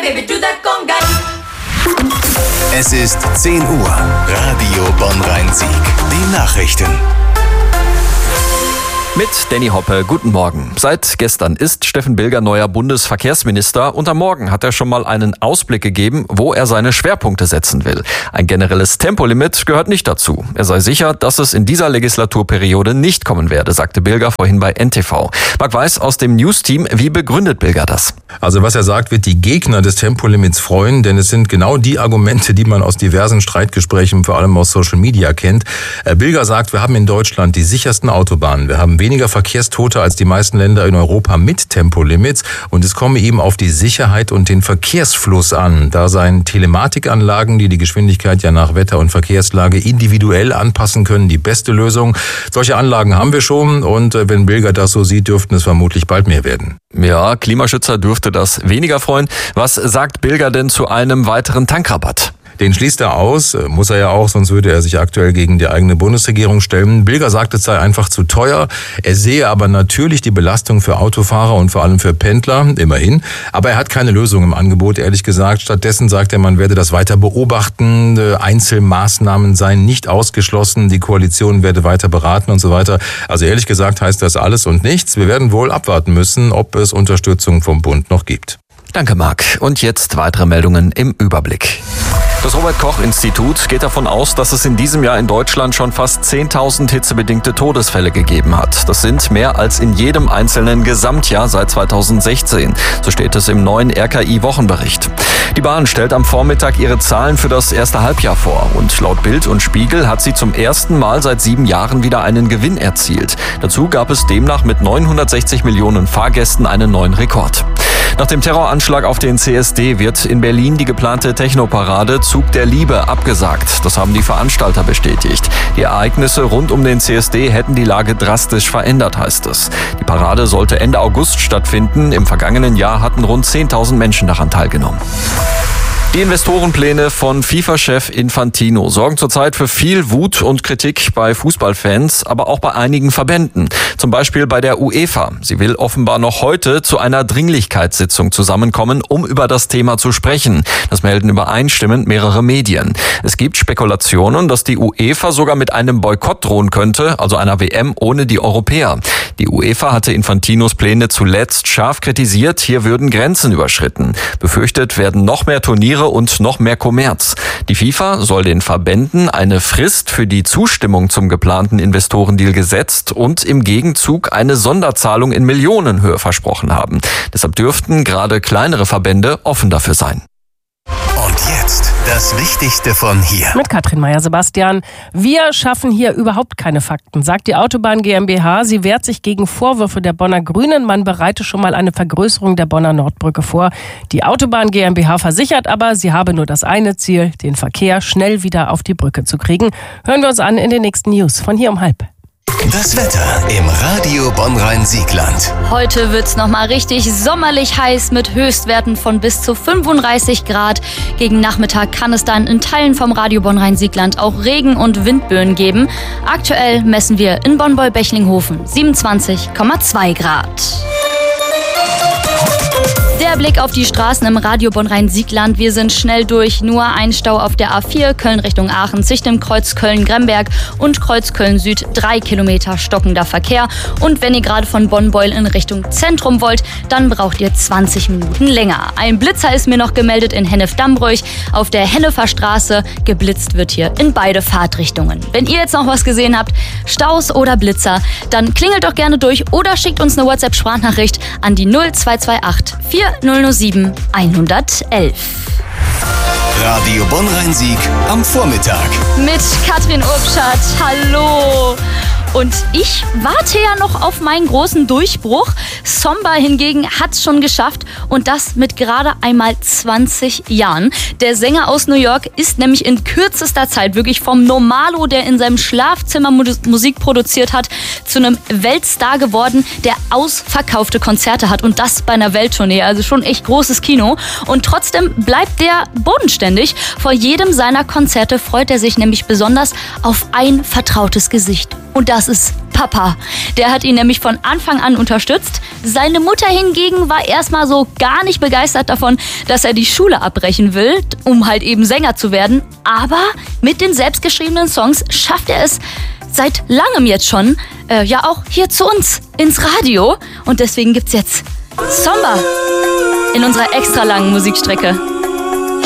baby, do that conga. Es ist 10 Uhr. Radio Bonn-Rhein-Sieg. Die Nachrichten. Mit Danny Hoppe, guten Morgen. Seit gestern ist Steffen Bilger neuer Bundesverkehrsminister und am Morgen hat er schon mal einen Ausblick gegeben, wo er seine Schwerpunkte setzen will. Ein generelles Tempolimit gehört nicht dazu. Er sei sicher, dass es in dieser Legislaturperiode nicht kommen werde, sagte Bilger vorhin bei NTV. Marc Weiß aus dem News-Team, wie begründet Bilger das? Also was er sagt, wird die Gegner des Tempolimits freuen, denn es sind genau die Argumente, die man aus diversen Streitgesprächen, vor allem aus Social Media kennt. Bilger sagt, wir haben in Deutschland die sichersten Autobahnen, wir haben weniger Verkehrstote als die meisten Länder in Europa mit Tempolimits und es komme ihm auf die Sicherheit und den Verkehrsfluss an. Da seien Telematikanlagen, die die Geschwindigkeit ja nach Wetter- und Verkehrslage individuell anpassen können, die beste Lösung. Solche Anlagen haben wir schon und wenn Bilger das so sieht, dürften es vermutlich bald mehr werden. Ja, Klimaschützer dürfte das weniger freuen. Was sagt Bilger denn zu einem weiteren Tankrabatt? Den schließt er aus, muss er ja auch, sonst würde er sich aktuell gegen die eigene Bundesregierung stellen. Bilger sagt, es sei einfach zu teuer. Er sehe aber natürlich die Belastung für Autofahrer und vor allem für Pendler, immerhin. Aber er hat keine Lösung im Angebot, ehrlich gesagt. Stattdessen sagt er, man werde das weiter beobachten. Einzelmaßnahmen seien nicht ausgeschlossen. Die Koalition werde weiter beraten und so weiter. Also ehrlich gesagt heißt das alles und nichts. Wir werden wohl abwarten müssen, ob es Unterstützung vom Bund noch gibt. Danke, Marc. Und jetzt weitere Meldungen im Überblick. Das Robert-Koch-Institut geht davon aus, dass es in diesem Jahr in Deutschland schon fast 10.000 hitzebedingte Todesfälle gegeben hat. Das sind mehr als in jedem einzelnen Gesamtjahr seit 2016. So steht es im neuen RKI-Wochenbericht. Die Bahn stellt am Vormittag ihre Zahlen für das erste Halbjahr vor. Und laut Bild und Spiegel hat sie zum ersten Mal seit 7 Jahren wieder einen Gewinn erzielt. Dazu gab es demnach mit 960 Millionen Fahrgästen einen neuen Rekord. Nach dem Terroranschlag auf den CSD wird in Berlin die geplante Technoparade Zug der Liebe abgesagt. Das haben die Veranstalter bestätigt. Die Ereignisse rund um den CSD hätten die Lage drastisch verändert, heißt es. Die Parade sollte Ende August stattfinden. Im vergangenen Jahr hatten rund 10.000 Menschen daran teilgenommen. Die Investorenpläne von FIFA-Chef Infantino sorgen zurzeit für viel Wut und Kritik bei Fußballfans, aber auch bei einigen Verbänden. Zum Beispiel bei der UEFA. Sie will offenbar noch heute zu einer Dringlichkeitssitzung zusammenkommen, um über das Thema zu sprechen. Das melden übereinstimmend mehrere Medien. Es gibt Spekulationen, dass die UEFA sogar mit einem Boykott drohen könnte, also einer WM ohne die Europäer. Die UEFA hatte Infantinos Pläne zuletzt scharf kritisiert. Hier würden Grenzen überschritten. Befürchtet werden noch mehr Turniere und noch mehr Kommerz. Die FIFA soll den Verbänden eine Frist für die Zustimmung zum geplanten Investorendeal gesetzt und im Gegenzug eine Sonderzahlung in Millionenhöhe versprochen haben. Deshalb dürften gerade kleinere Verbände offen dafür sein. Und jetzt das Wichtigste von hier. Mit Katrin Meyer-Sebastian. Wir schaffen hier überhaupt keine Fakten, sagt die Autobahn GmbH. Sie wehrt sich gegen Vorwürfe der Bonner Grünen. Man bereite schon mal eine Vergrößerung der Bonner Nordbrücke vor. Die Autobahn GmbH versichert aber, sie habe nur das eine Ziel, den Verkehr schnell wieder auf die Brücke zu kriegen. Hören wir uns an in den nächsten News von hier um 12:30. Das Wetter im Radio Bonn-Rhein-Siegland. Heute wird's nochmal richtig sommerlich heiß mit Höchstwerten von bis zu 35 Grad. Gegen Nachmittag kann es dann in Teilen vom Radio Bonn-Rhein-Siegland auch Regen- und Windböen geben. Aktuell messen wir in Bonn-Beulbechlinghofen 27,2 Grad. Der Blick auf die Straßen im Radio Bonn-Rhein-Siegland. Wir sind schnell durch. Nur ein Stau auf der A4 Köln Richtung Aachen zwischen dem Kreuz Köln-Gremberg und Kreuz Köln-Süd. 3 Kilometer stockender Verkehr. Und wenn ihr gerade von Bonn-Beul in Richtung Zentrum wollt, dann braucht ihr 20 Minuten länger. Ein Blitzer ist mir noch gemeldet in Hennef-Dammbruch. Auf der Hennefer Straße geblitzt wird hier in beide Fahrtrichtungen. Wenn ihr jetzt noch was gesehen habt, Staus oder Blitzer, dann klingelt doch gerne durch oder schickt uns eine WhatsApp-Sprachnachricht an die 0228 4007 111. Radio Bonn-Rhein-Sieg am Vormittag. Mit Katrin Urbschat. Hallo. Und ich warte ja noch auf meinen großen Durchbruch. Somba hingegen hat's schon geschafft und das mit gerade einmal 20 Jahren. Der Sänger aus New York ist nämlich in kürzester Zeit wirklich vom Normalo, der in seinem Schlafzimmer Musik produziert hat, zu einem Weltstar geworden, der ausverkaufte Konzerte hat und das bei einer Welttournee. Also schon echt großes Kino. Und trotzdem bleibt der bodenständig. Vor jedem seiner Konzerte freut er sich nämlich besonders auf ein vertrautes Gesicht. Und das das ist Papa. Der hat ihn nämlich von Anfang an unterstützt. Seine Mutter hingegen war erstmal so gar nicht begeistert davon, dass er die Schule abbrechen will, um halt eben Sänger zu werden. Aber mit den selbstgeschriebenen Songs schafft er es seit langem jetzt schon, ja auch hier zu uns ins Radio. Und deswegen gibt's jetzt Zomba in unserer extra langen Musikstrecke.